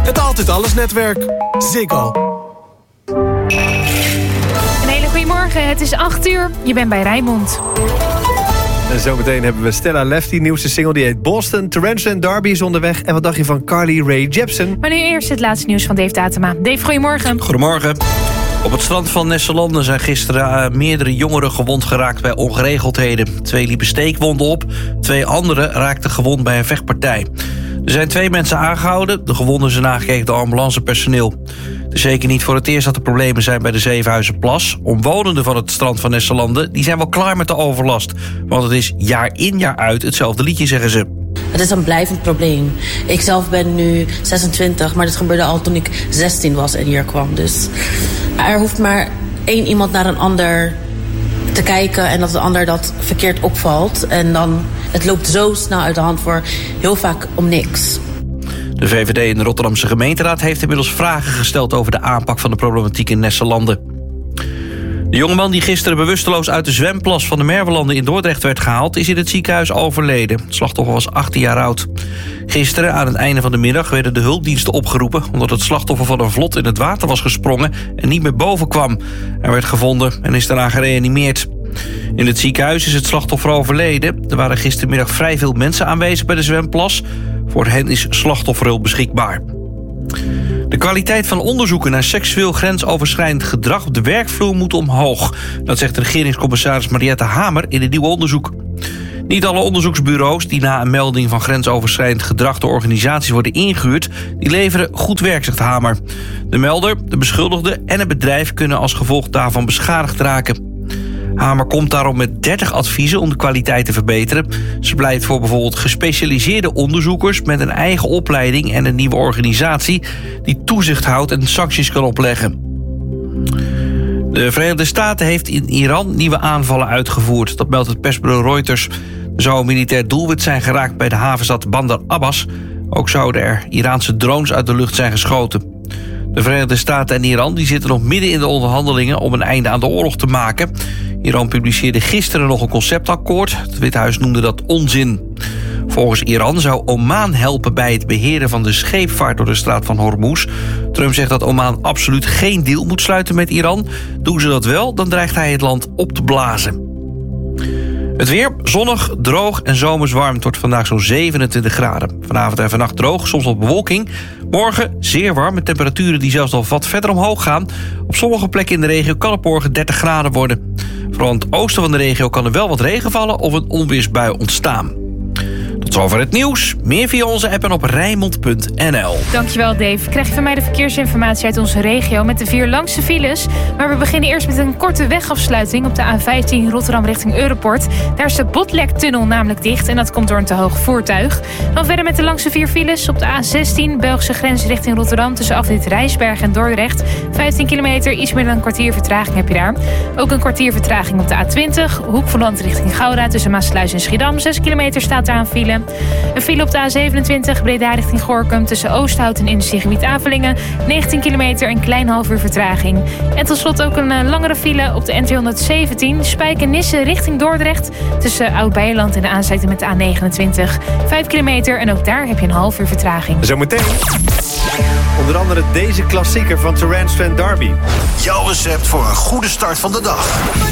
Het Altijd Alles netwerk. Ziggo. Een hele goede morgen, het is 8:00. Je bent bij Rijnmond. En zometeen hebben we Stella Lefty, nieuwste single, die heet Boston. Tarantula en Darby is onderweg. En wat dacht je van Carly Rae Jepsen? Maar nu eerst het laatste nieuws van Dave Datema. Dave, goedemorgen. Goedemorgen. Op het strand van Nesselanden zijn gisteren meerdere jongeren gewond geraakt bij ongeregeldheden. 2 liepen steekwonden op, 2 anderen raakten gewond bij een vechtpartij. Er zijn 2 mensen aangehouden, de gewonden zijn nagekeken door ambulancepersoneel. Het is zeker niet voor het eerst dat er problemen zijn bij de Zevenhuizenplas. Omwonenden van het strand van Nesselanden die zijn wel klaar met de overlast. Want het is jaar in jaar uit hetzelfde liedje, zeggen ze. Het is een blijvend probleem. Ik zelf ben nu 26, maar dit gebeurde al toen ik 16 was en hier kwam. Dus er hoeft maar 1 iemand naar een ander te kijken en dat de ander dat verkeerd opvalt. En dan, het loopt zo snel uit de hand voor heel vaak om niks. De VVD in de Rotterdamse gemeenteraad heeft inmiddels vragen gesteld over de aanpak van de problematiek in Nesselanden. De jongeman die gisteren bewusteloos uit de zwemplas van de Merwelanden in Dordrecht werd gehaald, is in het ziekenhuis overleden. Het slachtoffer was 18 jaar oud. Gisteren aan het einde van de middag werden de hulpdiensten opgeroepen omdat het slachtoffer van een vlot in het water was gesprongen en niet meer boven kwam. Hij werd gevonden en is daarna gereanimeerd. In het ziekenhuis is het slachtoffer overleden. Er waren gistermiddag vrij veel mensen aanwezig bij de zwemplas. Voor hen is slachtofferhulp beschikbaar. De kwaliteit van onderzoeken naar seksueel grensoverschrijdend gedrag op de werkvloer moet omhoog. Dat zegt de regeringscommissaris Mariette Hamer in een nieuw onderzoek. Niet alle onderzoeksbureaus die na een melding van grensoverschrijdend gedrag door organisaties worden ingehuurd, die leveren goed werk, zegt Hamer. De melder, de beschuldigde en het bedrijf kunnen als gevolg daarvan beschadigd raken. Hamer komt daarom met 30 adviezen om de kwaliteit te verbeteren. Ze pleit voor bijvoorbeeld gespecialiseerde onderzoekers met een eigen opleiding en een nieuwe organisatie die toezicht houdt en sancties kan opleggen. De Verenigde Staten heeft in Iran nieuwe aanvallen uitgevoerd. Dat meldt het persbureau Reuters. Er zou een militair doelwit zijn geraakt bij de havenstad Bandar Abbas. Ook zouden er Iraanse drones uit de lucht zijn geschoten. De Verenigde Staten en Iran die zitten nog midden in de onderhandelingen om een einde aan de oorlog te maken. Iran publiceerde gisteren nog een conceptakkoord. Het Witte Huis noemde dat onzin. Volgens Iran zou Oman helpen bij het beheren van de scheepvaart door de straat van Hormuz. Trump zegt dat Oman absoluut geen deal moet sluiten met Iran. Doen ze dat wel, dan dreigt hij het land op te blazen. Het weer, zonnig, droog en zomers warm. Het wordt vandaag zo'n 27 graden. Vanavond en vannacht droog, soms wat bewolking. Morgen zeer warm, met temperaturen die zelfs nog wat verder omhoog gaan. Op sommige plekken in de regio kan het morgen 30 graden worden. Vooral in het oosten van de regio kan er wel wat regen vallen of een onweersbui ontstaan. Tot zover het nieuws. Meer via onze app en op Rijnmond.nl. Dankjewel, Dave. Krijg je van mij de verkeersinformatie uit onze regio met de 4 langste files. Maar we beginnen eerst met een korte wegafsluiting op de A15 Rotterdam richting Europort. Daar is de Botlektunnel namelijk dicht en dat komt door een te hoog voertuig. Dan verder met de langste 4 files op de A16 Belgische grens richting Rotterdam tussen afrit Rijsberg en Dordrecht. 15 kilometer, iets meer dan een kwartier vertraging heb je daar. Ook een kwartier vertraging op de A20 Hoek van Holland richting Gouda tussen Maassluis en Schiedam. 6 kilometer staat daar aan file. Een file op de A27 Breda richting Gorinchem tussen Oosthout en industriegebied Avelingen. 19 kilometer, een klein half uur vertraging. En tot slot ook een langere file op de N217 Spijkenisse richting Dordrecht tussen Oud-Beijerland en de aansluiting met de A29. 5 kilometer en ook daar heb je een half uur vertraging. Zometeen onder andere deze klassieker van Tarantula en Darby. Jouw recept voor een goede start van de dag.